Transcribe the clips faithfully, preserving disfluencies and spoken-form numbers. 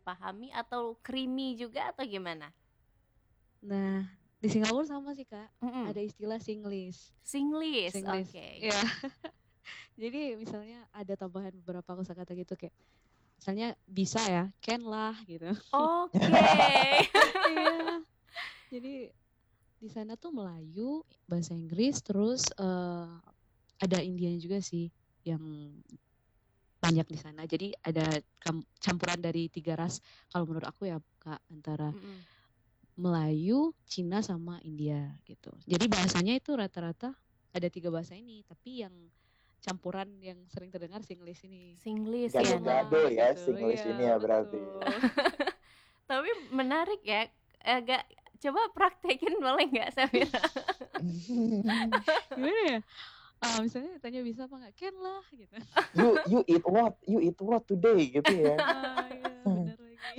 pahami atau creamy juga atau gimana? Nah, di Singapura sama sih Kak, Mm-mm. ada istilah Singlish. Singlish, Singlish, oke. ya. Jadi misalnya ada tambahan beberapa kosakata gitu kayak, misalnya bisa ya, can lah gitu. Oke. Iya, jadi di sana tuh Melayu, bahasa Inggris, terus eh, ada Indianya juga sih yang banyak di sana. Jadi ada kam- campuran dari tiga ras kalau menurut aku ya Kak, antara Mm-mm. Melayu, Cina sama India gitu. Jadi bahasanya itu rata-rata ada tiga bahasa ini, tapi yang campuran yang sering terdengar Singlish ini. Singlish ya, Can nah. Gado-gado lah ya gitu. Singlish ini Iya, ya berarti. betul. Tapi menarik ya. Agak coba praktekin boleh nggak Safira? Gimana ya? Ah, misalnya tanya bisa apa nggak? Can lah gitu. you you eat what? You eat what today gitu ya. Ah, iya, benar lagi.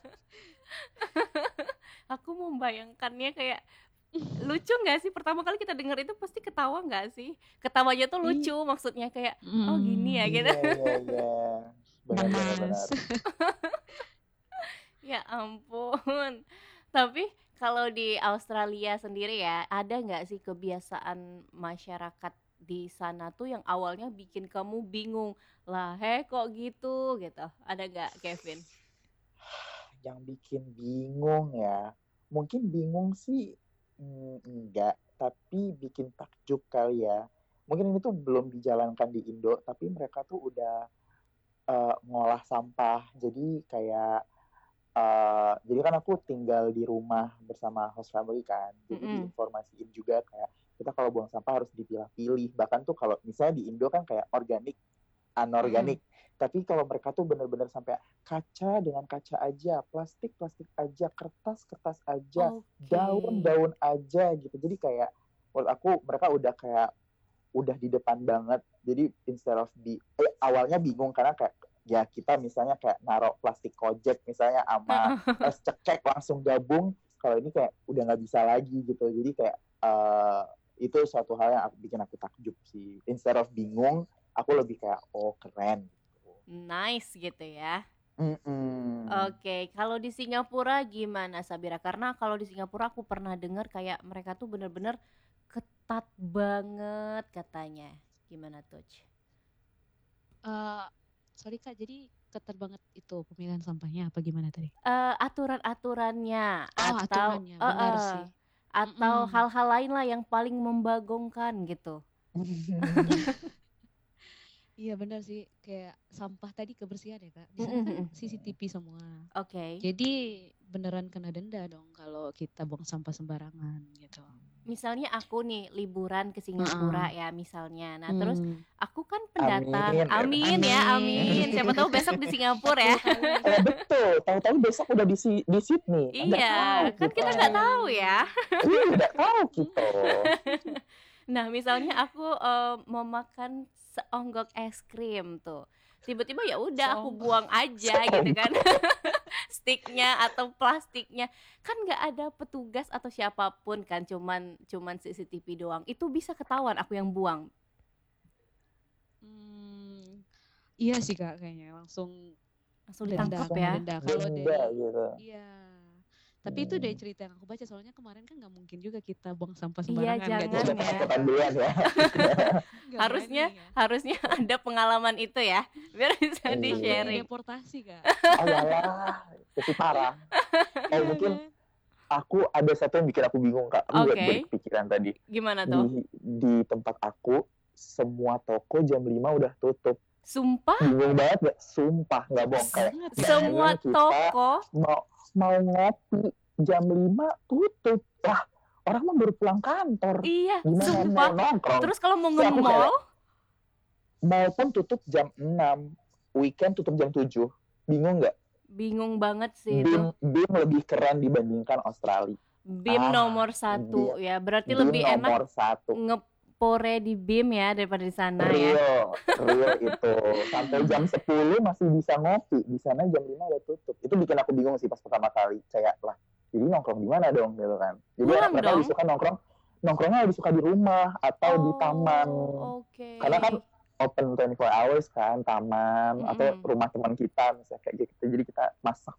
Aku membayangkannya kayak lucu nggak sih, pertama kali kita dengar itu pasti ketawa nggak sih? Ketawanya tuh Ih, lucu, maksudnya kayak oh gini ya mm, gitu. Iya iya iya. Benar benar benar. gemas. Ya ampun. Tapi kalau di Australia sendiri ya, ada nggak sih kebiasaan masyarakat di sana tuh yang awalnya bikin kamu bingung lah, heh kok gitu gitu? Ada nggak, Kevin? Yang bikin bingung ya. Mungkin bingung sih mm, enggak, tapi bikin takjub kali ya. Mungkin ini tuh belum dijalankan di Indo, tapi mereka tuh udah eh, ngolah sampah. Jadi kayak eh, jadi kan aku tinggal di rumah bersama host family kan. Jadi Mm-mm. diinformasiin juga kayak kita kalau buang sampah harus dipilah-pilih. Bahkan tuh kalau misalnya di Indo kan kayak organik, Mm-mm. anorganik. Tapi kalau mereka tuh bener-bener sampai kaca dengan kaca aja, plastik plastik aja, kertas kertas aja, Oke. daun daun aja gitu. Jadi kayak menurut aku mereka udah kayak udah di depan banget. Jadi instead of di eh, awalnya bingung karena kayak ya kita misalnya kayak naruh plastik kojek misalnya sama es cekek langsung gabung. Kalau ini kayak udah nggak bisa lagi gitu. Jadi kayak uh, itu suatu hal yang aku, bikin aku takjub sih. Instead of bingung, aku lebih kayak oh keren. Nice gitu ya. Mm-mm. Oke, kalau di Singapura gimana Sabira? Karena kalau di Singapura aku pernah dengar kayak mereka tuh bener-bener ketat banget katanya. Gimana tuh? Eh, sorry Kak, jadi ketat banget itu pemilihan sampahnya apa gimana tadi? Eh, aturan-aturannya Oh, atau aturannya, eh, benar eh, sih. atau Mm-mm. hal-hal lain lah yang paling membagongkan gitu. Iya benar sih, kayak sampah tadi kebersihan ya Kak. Di sana kan C C T V semua. Oke. Jadi beneran kena denda dong kalau kita buang sampah sembarangan gitu. Misalnya aku nih liburan ke Singapura Heeh. ya misalnya. Nah, terus Hmm. aku kan pendatang. Amin. Amin ya, amin. Amin. Siapa tahu besok di Singapura ya. Betul kali. Eh betul, tahu-tahu besok udah di Si- di Sydney. Nggak Iya, tahu kan kita. kita Betul nggak kali. tahu ya. Iya, nggak tahu kita. Nah, misalnya aku eh, mau makan seonggok es krim tuh. Tiba-tiba ya udah aku Seonggok. buang aja gitu kan. Sticknya atau plastiknya. Kan nggak ada petugas atau siapapun kan, cuman cuman C C T V doang. Itu bisa ketahuan aku yang buang. Hmm, iya sih Kak kayaknya langsung Langsung denda, ditangkap Langsung ya. kena denda. Kalau denda dari gitu. iya. Tapi itu dari Hmm. cerita yang aku baca, soalnya kemarin kan nggak mungkin juga kita buang sampah Iya, sembarangan, nggak jangan Udah ya. dicoba. ketakutan duluan ya. Nggak Harusnya berani kan. harusnya ada pengalaman itu ya, biar bisa Iya. di Takut sharing. dideportasi Kak. Ayalah, itu parah. Oh Iya mungkin kan? aku ada satu yang bikin aku bingung kak. Aku Oke, jadi kepikiran tadi. gimana tuh? Di di tempat aku semua toko jam lima udah tutup. Sumpah, Bingung banget gak? Sumpah nggak bohong Cepet kayak banget ya. semua bayangin kita toko. mau mau ngopi jam lima tutup. Lah orang mah baru pulang kantor. Iya, Gimana mau sumpah. nongkrong? Terus kalau mau Terus aku nge-mall, kayak mall pun tutup jam enam, weekend tutup jam tujuh. Bingung nggak? bingung banget sih itu. BIM BIM lebih keren dibandingkan Australia. B I M Ah, nomor satu dia ya, berarti BIM lebih enak nomor satu. ngepore di B I M ya daripada di sana ya. Real, real itu. Sampai jam sepuluh masih bisa ngopi. Di sana jam lima udah tutup. Itu bikin aku bingung sih pas pertama kali. Kayak lah, jadi nongkrong di mana dong gitu kan. Jadi Pulang mereka lebih dong. suka nongkrong, nongkrongnya lebih suka di rumah atau di taman. Oh, oke. Karena kan open twenty-four hours kan, taman atau Mm-mm. rumah teman kita misalnya kayak gitu. Jadi kita masak